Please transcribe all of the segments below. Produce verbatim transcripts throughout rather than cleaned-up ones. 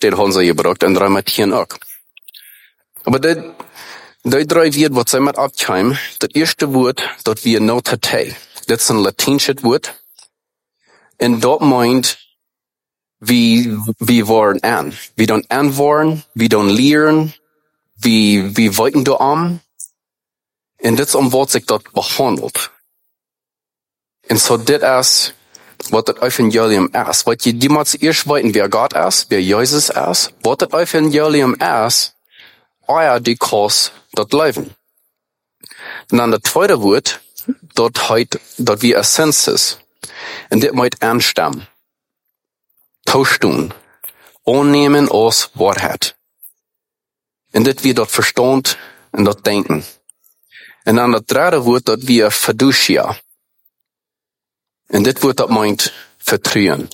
steht Hansa gebracht en drei Matthias auch. Aber die, die drei Wörter, was sie mit abkommen, das erste Wort, das wir notate. Das ist ein latinisches Wort. Und dort meint, wie, wie waren an. Wie dann anwaren, wie dann lehren, wie, wie weiten du an. Und das um was sich dort behandelt. Und so das ist, was das Evangelium ist. Was je damals erst weiten, wer Gott ist, wer Jesus ist, was das Evangelium ist, euer die Kurs dort leben. Und dann das zweite Wort, dort heut, dort wie Essenz ist. Und das meint anstammen. Tauschtun. Annehmen aus Wahrheit. Und das wir dort verstand und dort denken. Und dann das dritte Wort, dort wie Fiducia. Und das Wort, das meint Vertrauen.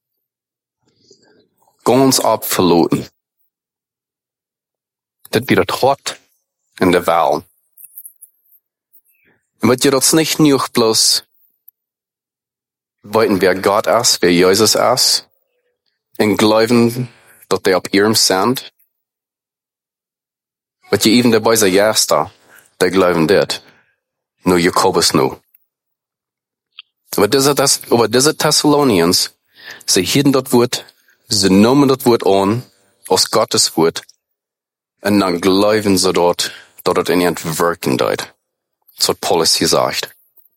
Ganz abverloten. Das wie das Hort in der Wahl. Und was ihr das nicht nur bloß weiten, wer Gott ist, wer Jesus ist, und glauben, dass die auf ihrem sind, was ihr eben dabei sagt, ja, da, die glauben das. Nur Jakobus nur. Aber diese, das, aber diese Thessalonians, sie hielten das Wort, sie nahmen das Wort an, aus Gottes Wort, und dann glauben sie dort, dass es in ihren Wirken dort. So hat Paulus gesagt.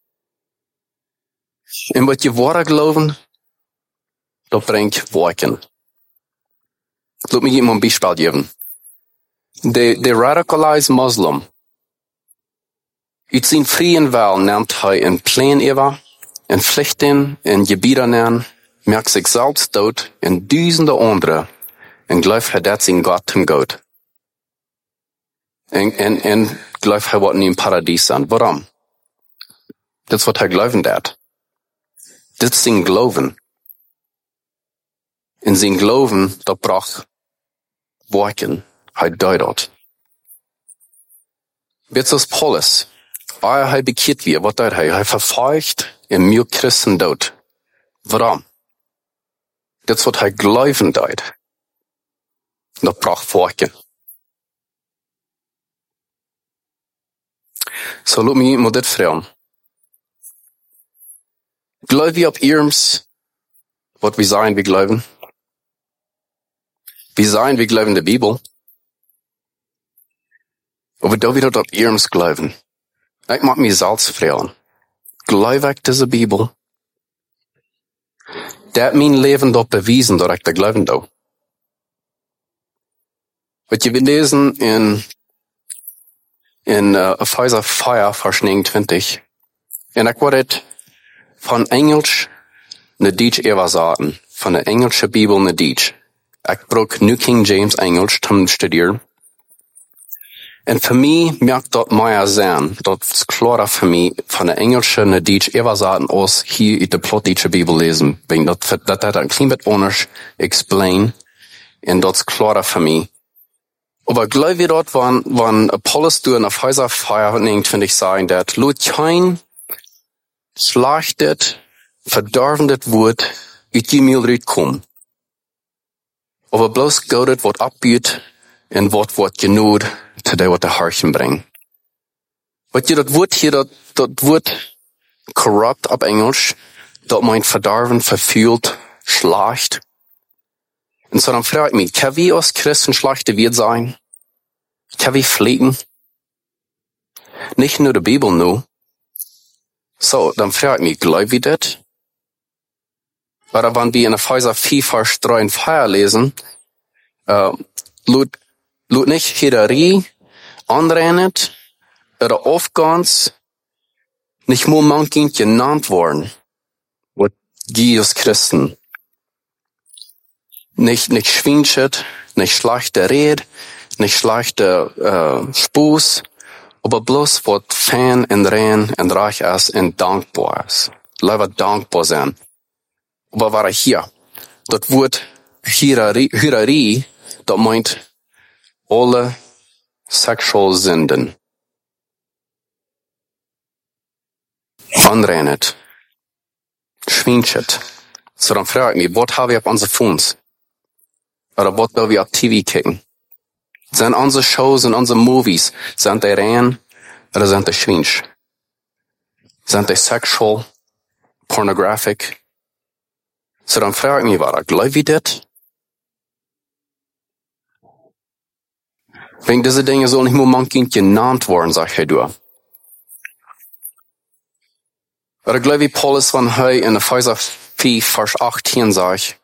Und was die Worte glauben, das bringt Wirken. Lass mich Ihnen ein Beispiel geben. Der, der radicalized Muslim, uit zijn vrije Wahl nimmt hij een plan über, en Pflichten, en Gebieten an, merkt sich selbst dort, en duizenden andere, en gelooft hij dat zijn Gott hem Gott. En, en, en gelooft hij wat in een Paradies zijn. Waarom? Dat is wat hij geloven dat. Dit is zijn geloven. En zijn geloven, dat bracht werken. Hij deed dat. Jetzt ist Paulus. Ah, hij bekeert weer. Wat deed hij? Hij verfolgt en meer Christen dood. Waarom? Dat is wat hij geloven deed. Dat bracht werken. So, laat me maar dit vragen. Geloof je op eerms wat we zijn, we geloven? We zijn, we geloven de Bibel. Aber da wieder dort eerms geloven. Ich mag mich selbst fragen. Geloof ich diese Bibel? Dat mein Leben dort bewiesen, dass ich da geloven da. Wat je lesen in, in, uh, Epheser vier, Vers negenentwintig. En ich word von Englisch naar Deutsch übersetzen. Von der englischen Bibel naar Deutsch. Ich brauch New King James Englisch zum Studieren. En für mich merkt dort mehr sein, dort ist klarer für mich, von der englischen naar Deutsch übersetzen aus hier in der plattdeutsche Bibel lesen. Wenn das, das hat ein klein bisschen anders explain, und dort ist klarer für mich. Aber gleich wie dort, wann, wann Paulus du in Epheser vier negenentwintig sagen, dass laut kein schlechtet, verdorvendet Wort uit die Mühl rauskommen. Aber bloß Gott wird abbietet, und wat wird genut, zu dem, was der Herrchen bringt. Wat je dat Wort hier, dat, dat Wort corrupt auf Englisch, dat meint verdarven, verfühlt, schlecht. Und so dann frage ich mich, kann wir als Christen schlechte Wirt sein? Kann wir fliegen? Nicht nur die Bibel nur. So, dann frage ich mich, glauben wir das? Oder wenn wir in Epheser vier, Vers drei und vier lesen, äh, laut, laut nicht Hierarchie anrennet, oder aufgans, nicht nur manchen genannt worden, wat Jesus Christen. Nicht, nicht schwinschet, nicht schlechte Red, nicht schlechte, äh, Spuß, aber bloß wat fan und rein und reich ist und dankbar ist. Leider dankbar sein. Aber war er hier? Das Wort Hierarchie, Hierarchie, das meint alle sexual Sünden. Anrennet. Schwinschet. So dann frage ich mich, was haben wir auf unsere Fuß? Oder was da wir auf T V kicken? Sind unsere Shows und unsere Movies, sind die rein oder sind die schwinsch? Sind die sexual, pornographic? So dann frage ich mich, was glaub ich das? Wegen diese Dinge sollen nicht nur manchmal genannt worden, sag ich du. Oder glaub ich, Paulus von Heu in Epheser vier, Vers achtzehn sagt,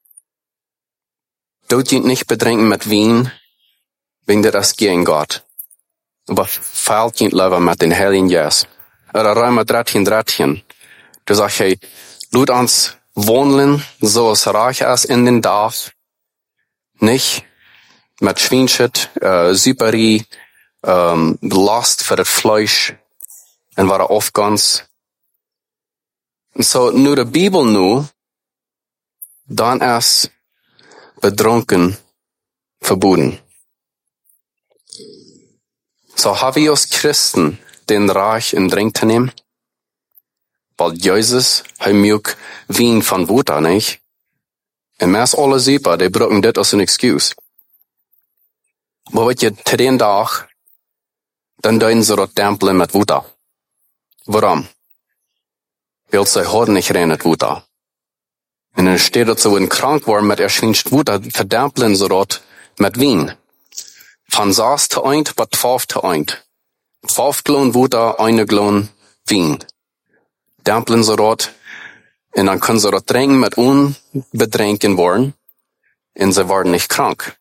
dort ihn nicht bedrängen mit Wein, wegen der das gegen Gott. Aber feilt ihn lieber mit den Heiligen Geist. Oder Römer dreizehn, dreizehn. Du sagst, hey, lud uns wohnen, so es reich ist in den Tag, nicht mit Schweinschit, äh, Süperie, ähm, Last für das Fleisch, und war oft ganz. Und so, nur die Bibel nur, dann ist betrunken verboten. So haben wir als Christen den Reich in Drink zu nehmen, weil Jesus hat mir Wein von Wuta, nicht? Und mir ist alles super, die brauchen das als eine Excuse. Aber wenn ihr zu den Tag, dann deuten sie das Tempel mit Wuta. Warum? Weil sie heute nicht rein mit Wuta. Und dann steht dort so, wenn krank war mit erschwinst Wuta, verdämpeln sie dort mit Wein. Von saß zu eint, bis zwölf zu eint. Zwölf Gallon Wuta, eine Gallon Wein. Dämpeln sie dort, und dann können sie dort trinken mit unbedränken worden, und sie waren nicht krank.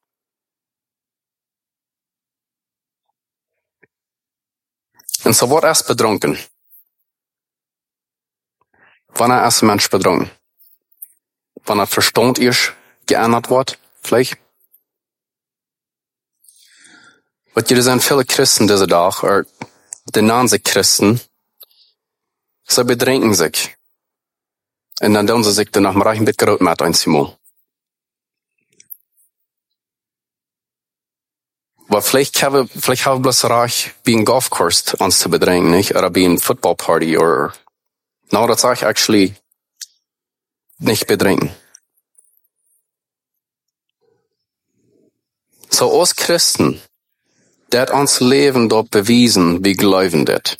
Und so wird erst betrunken. Wann er erst ein Mensch betrunken? Wann er Verstand ist, geändert wird, vielleicht? Weil hier sind viele Christen diese Tag, oder die nennen sich Christen, sie betrinken sich. Und dann tun sie sich danach mal ein bisschen Grot mit einzumal. Weil vielleicht haben, vielleicht haben wir bloß reich, wie ein Golfkurs uns zu bedrängen, nicht? Oder wie ein Footballparty, oder, no, das sage ich actually nicht bedrängen. So, als Christen, der uns Leben dort bewiesen, wie glauben das.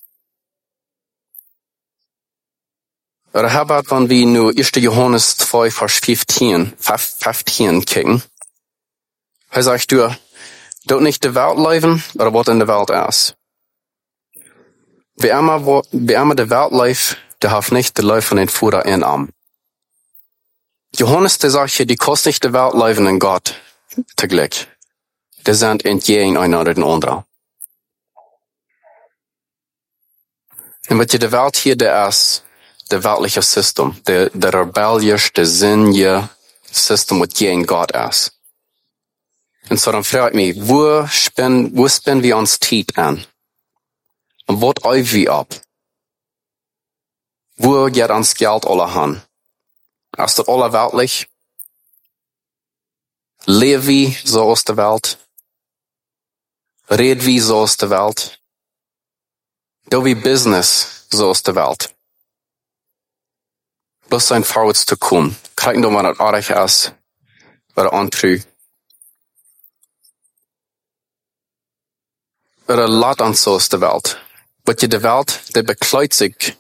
Oder habert, wenn wir nur erster Johannes zwei, Vers fünfzehn, fünfzehn kicken, er sagt, du, dort nicht die Welt leben, oder was in der Welt ist. Wer immer, wer immer die Welt lebt, der hat nicht die Leib von den Futter in Arm. Johannes, der sagt hier, die kostet nicht die Welt leben in Gott, teglich. Die sind entgegen einander den anderen. Und was die Welt hier, der ist, der weltliche System, der, der rebellisch, der sinnliche System, was gegen Gott ist. Und so dann frage ich mich, wo spenden, wo spenden wir uns Zeit an? Und was äufen wir ab? Wo geht uns Geld alle hin? Ist das alle weltlich? Leben wir so aus der Welt? Reden wir so aus der Welt? Do wir Business so aus der Welt? Bloß sein vorwärts zu kommen. Kriegen doch mal das Arich ist, oder antrü. Oder lat uns so aus der Welt. Wat je de Welt, die bekleidt sich,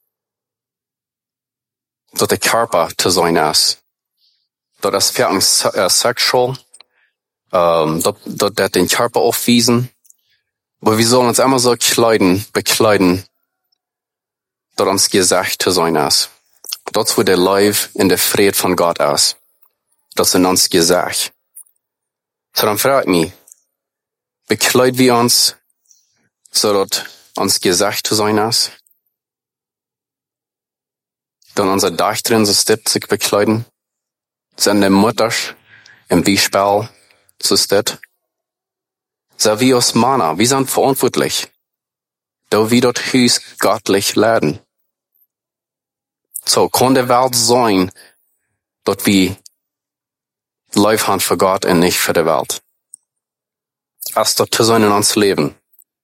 dat der Körper zu sein ist. Dat ist für uns uh, sexual, um, dat, dat, dat den Körper aufwiesen. Aber wir sollen uns immer so kleiden, bekleiden, dat uns Gesicht zu sein ist. Das, wo der Leib in der Friede von Gott ist. Das in uns Gesicht. So dann fragt mich, bekleiden wir uns, so dat uns Gesicht zu sein ist? Dann unser Dach drin so steht, sich bekleiden? Sind die Mutters im Wiespel so steht? So wie uns Männer, wir sind verantwortlich, da wir dort Hüs göttlich lernen. So kann die Welt sein, dass wir Leib haben für Gott und nicht für die Welt. Als dort zu sein in uns Leben.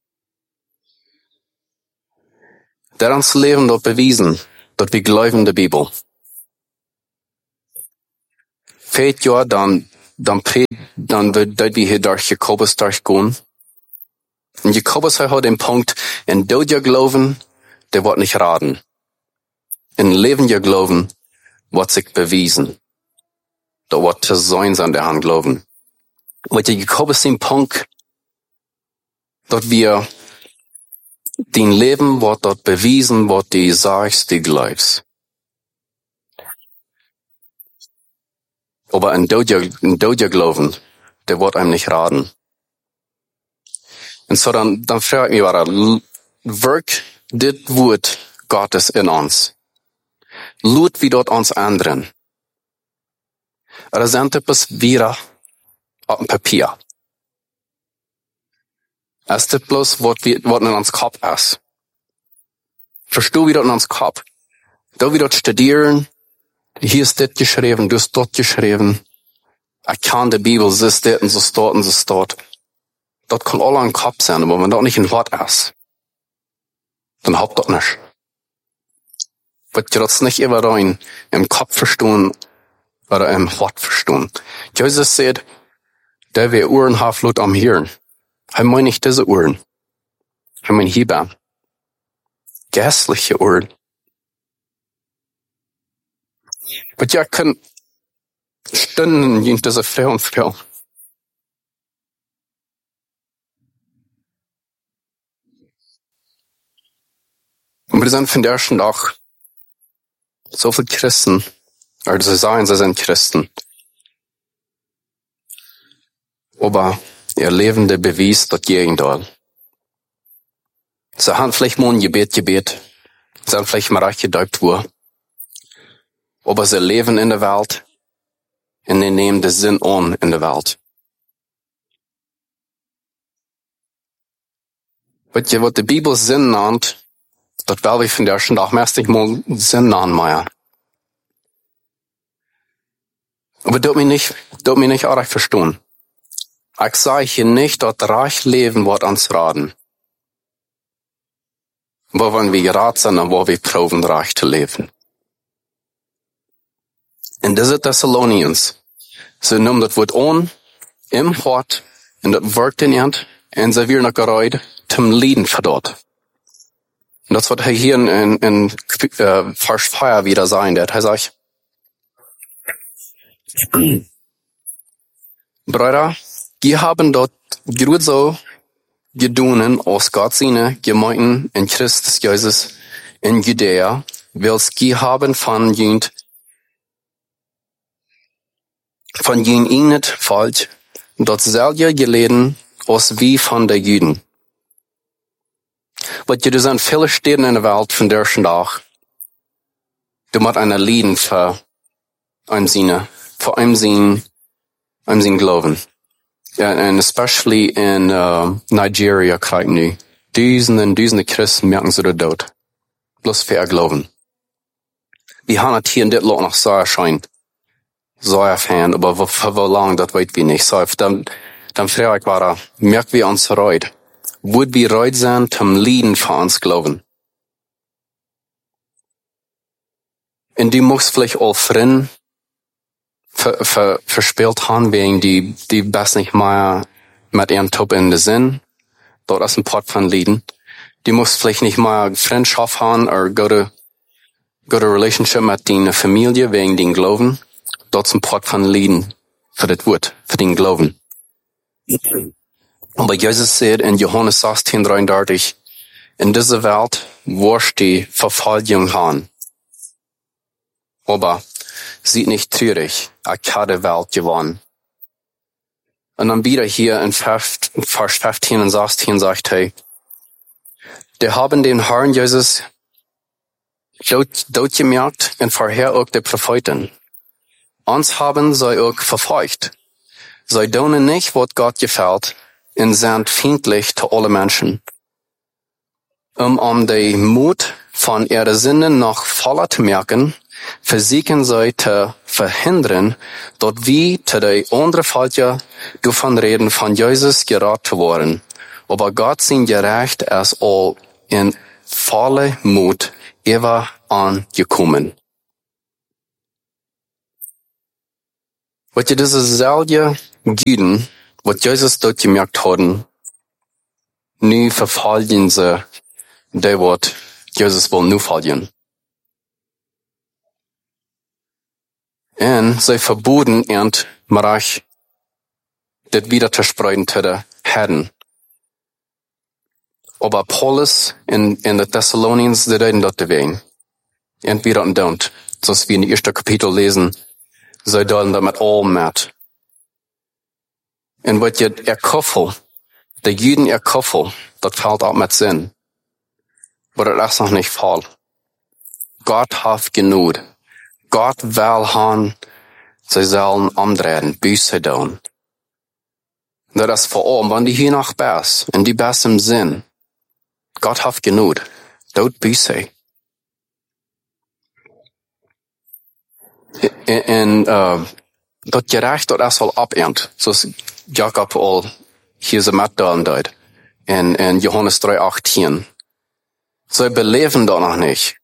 Der uns Leben dort bewiesen, dass wir glauben in die Bibel. Fehlt ja dann dann, dann wird wir hier durch Jakobus durchgehen. Und Jakobus hat den Punkt, in Doja glauben, der wird nicht raten. In Leben ja glauben, wird sich bewiesen. Da wird zu sein an der Hand glauben. Mit Jakobus den Punkt, dass wir dein Leben wird dort bewiesen, was du sagst, du glaubst. Aber in Doja, in Doja glauben, der wird einem nicht raten. Und so dann, dann frage ich mich, war wirkt das Wort Gottes in uns? Lut wie dort uns anderen? Oder sind das wieder auf dem Papier? Es ist bloß, was in uns Kopf ist. Verstehst du, wie dort in uns Kopf? Da wir dort studieren, hier ist das geschrieben, du hast dort geschrieben. Ich kann die Bibel, so ist das und so dort und so dort. Das kann alle ein Kopf sein, aber wenn das nicht ein Wort ist, dann habt das nicht. Wird ihr das nicht immer rein im Kopf verstehen oder im Wort verstehen? Jesus sagt, der wir Ohren hat, laut am Hirn. Ich meine nicht diese Ohren. Ich meine hierbei. Geistliche Ohren. Aber ja, kann Stunden in dieser Frau und Frau. Und wir sind von der ersten Tag so viele Christen, oder sie sagen, sie sind Christen. Aber ihr lebende Beweis, das Gegenteil. Sie haben vielleicht mal ein Gebet, Gebet. Sie haben vielleicht mal recht gedeutet worden. Aber sie leben in der Welt und sie nehmen den Sinn an in der Welt. Weißt du, was die Bibel Sinn nennt, das will ich von der ersten Tag meistens mal Sinn nennen. Aber dort mich nicht, dort mich nicht auch recht verstehen. Ich sage hier nicht, dass reich leben wird uns raten. Wo wollen wir gerade sein, und wo wir proben, reich zu leben. In diese Thessalonians, sie nehmen das Wort an, im Wort, und das wirkt in ihnen, und sie werden noch gereut, zum Lieden für dort. Und das wird hier in, in, in äh, Vers vier wieder sein, der hat sagt, Brüder, wir haben dort gut so gedonen aus Gott seine Gemeinden in Christus Jesus in Judäa, welches wir haben von jünd, von jünd ihnen falsch, dort selber geleden, aus wie von der Juden. Weil du sind viele Städte in der Welt von der ersten Tag, du musst eine Lieden für ein Sinne, für ein Sinn, ein Sinn glauben. And, and especially in uh, Nigeria, kriegen die Düsende, Düsende Christen merken sie dort. Bloß für ihr Glauben. Wir haben hier in dit Lot noch so erscheint. So erfahren, aber für wie lange, das weiß wir nicht. So, dann, dann frage ich weiter, merkt wir uns reut? Würd wir reut sein, zum Lieden für uns glauben? Und die muss vielleicht auch Freunde ver, ver, verspielt haben, wegen die, die best nicht mehr mit ihrem Top in den Sinn. Dort ist ein Pot von Lieden. Die muss vielleicht nicht mal Freundschaft haben oder gute, gute Relationship mit deiner Familie wegen den Glauben. Dort ist ein Pot von Lieden für das Wort, für den Glauben. Aber Jesus sagt in Johannes sechzehn dreiunddreißig, in dieser Welt wirst du Verfolgung haben. Aber sieht nicht traurig, ich habe die Welt gewonnen. Und dann wieder hier in Vers fünfzehn und sechzehn sagt er, die haben den Herrn Jesus dort gemerkt und vorher auch die Propheten. Uns haben sie auch verfolgt. Sie tun nicht, was Gott gefällt, und sind feindlich zu allen Menschen. Um, um den Mut von ihren Sinnen noch voller zu merken, versuchen sie zu verhindern, dass wir zu den anderen Falschen davon reden, von Jesus gerat zu worden. Aber Gott sein Gerecht ist all in voller Mut immer angekommen. Wat je diese selbe Juden, wat Jesus dort gemerkt haben, nu verfallen sie, der wat Jesus will nu fallen. En sie verboten und marach, das wieder zu spreiden zu der Herren. Aber Paulus in, in der Thessalonians, die reden dort wegen. Und wir dort don't. So wie in die ersten Kapitel lesen, sie deuten damit all mit. Und wat je erkoffel, die Juden erkoffel, das fällt auch mit Sinn. Aber das ist noch nicht voll. Gott hat genug. Gott will han, sie sollen umdrehen, Buße tun. Das ist vor allem, wenn die hier noch best, und die best im Sinn. Gott hat genug. Dort Buße. En, uh, dat gerecht dat is al abend. Zoals Jacob al hier ze metdalen deed. In, in Johannes drei achtzehn. Zij beleven dat nog niet.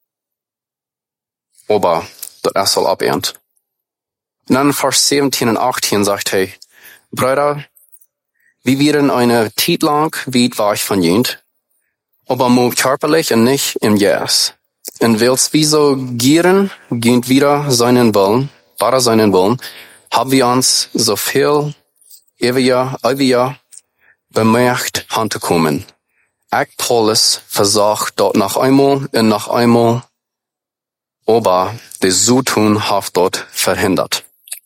Aber dat is al abend. Und dann in Vers siebzehn und achtzehn sagt er, Brüder, wir werden eine Zeit lang weit weg von jent, aber nur körperlich und nicht im Geist. Und weil's wie so gieren, gehen wieder seinen Willen, para seinen Willen, haben wir uns so viel, ewiger, ewiger, bemerkt, anzukommen. Ich, Paulus, versagt dort noch einmal und noch einmal, aber das Zutun hat dort verhindert.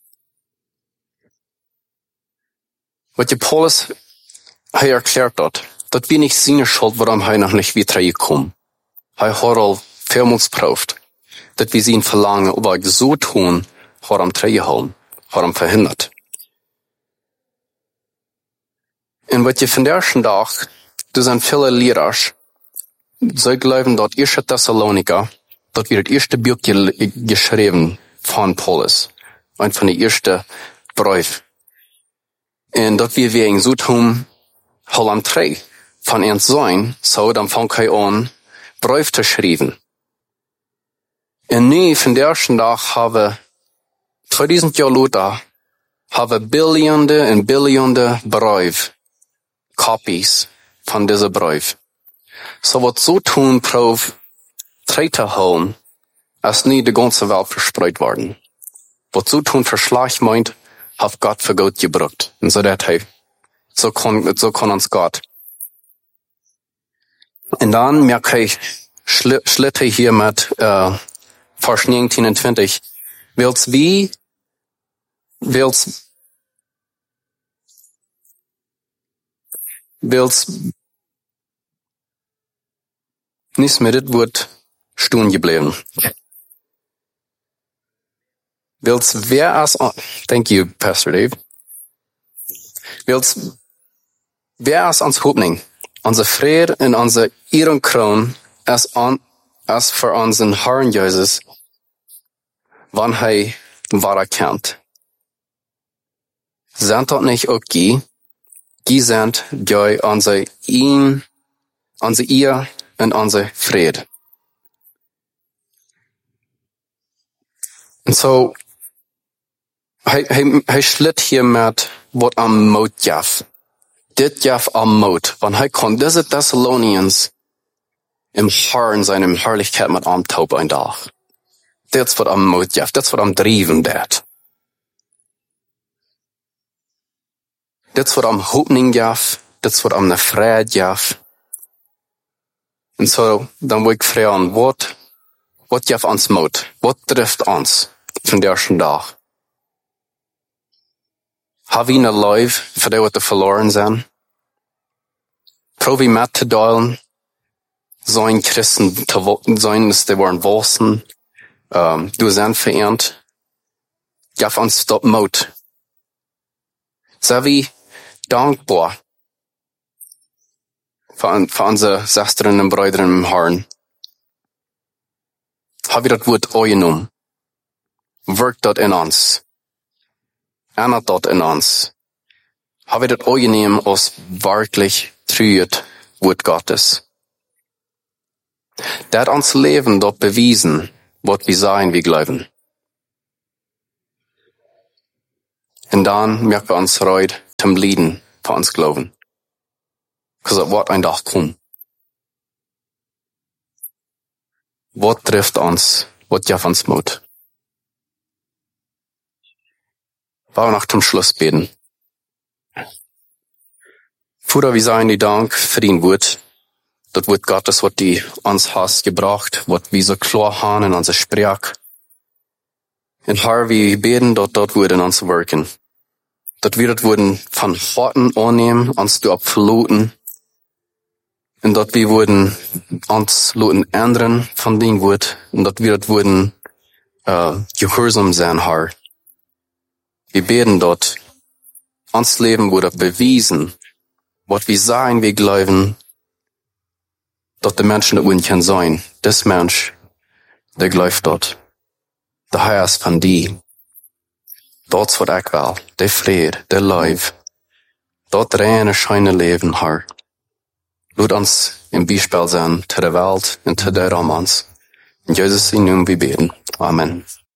Was Paulus hier erklärt dort, das wir nicht seine Schuld, warum er noch nicht wieder gekommen. Er hat all vielmals prüft, dass wir sein Verlangen, aber so tun, hat am Treue gehalten, hat am verhindert. Und was je von der ersten Tag, das sind viele Lehrer, sie glauben, dort erste Thessaloniker, dort wird das erste Buch geschrieben von Paulus, ein von den ersten Briefen. Und dort wir wegen so tun, halt am Treue von uns sein, so dann fang ich an, Brief zu schreiben. Und nu, von der ersten Tag, habe zweitausend Jahre later, habe Billionen und Billionen Brief, Copies von dieser Brief. So was so tun, prof, Treite holen, als nie die ganze Welt verspreut worden. Was so tun, Verschlag meint, hat Gott für Gott gebraucht. Und so dat hey, so kann, so kann uns Gott. Und dann merke ich, schli, schlitte hier mit, äh, Vers neunundzwanzig, willst wie, willst, willst, nichts mehr, das wird stehen geblieben. Willst wer als, thank you, Pastor Dave. Willst, wer als uns Hoffnung, unser Friede und unser Ehrenkron, als an, als für unseren Herrn Jesus, wann er war erkannt. Sind dort nicht auch die, die sind die unser ihn, unser ihr und unser Friede. Und so, hij, hij, hij schlitt hier mit, wat am Mut jaf. Dit jaf am Mut, wann hij kon diese Thessalonians im Herrn seinem Herrlichkeit mit am Taub ein Dach. Dit wat am Mut jaf, dit wat am Driven dat. Dit wat am Hoffnung jaf, dit wat am ne Fried jaf. Und so, dann will ich fragen, wat, wat jaf ans Mut? Wat trifft uns von der ersten Tag? Haben wir eine Life, für die wir verloren sind? Probier mitzuteilen, sein Christen zu sein, dass die waren Wolsen, ähm, du sind verehrt. Gib uns dort Mut. Sei wie dankbar für, für unsere Schwestern und Brüder im Herrn. Haben wir das Wort angenommen? Wirkt dort in uns. Ändert dort in uns. Haben wir das angenommen als wirklich trüht Wort Gottes. Der hat uns Leben dort bewiesen, was wir sein, wir glauben. En dan merken we ons ruid zum Lieden voor ons geloven. Because het wordt een dag komen. Wat treft ons, wat ja ons moet. Waar we nog zum Schluss beten. Vater, wir sagen dir Dank für dein Wort. Das Wort Gottes, was die uns hast gebracht, was wir so klar haben in unser Sprach. Und Herr, wir beten, dass dort wird in uns wirken. Dass wir das würden von Horten annehmen, uns du abfluten. Und dass wir würden uns loten ändern von dem Wort. Und dass wir das würden, äh, gehorsam sein, Herr. Wir beten dort, uns Leben wurde bewiesen, was wir sagen, wir glauben, dass die Menschen das würden können sein. Das Mensch, der glaubt dort. Der Herr ist von dir. Dort wird ich will, der Friede, der Leib. Dort reine, scheine Leben, Herr. Lass uns im Beispiel sein, zu der Welt und zu der um uns. In Jesus' Namen wir beten. Amen.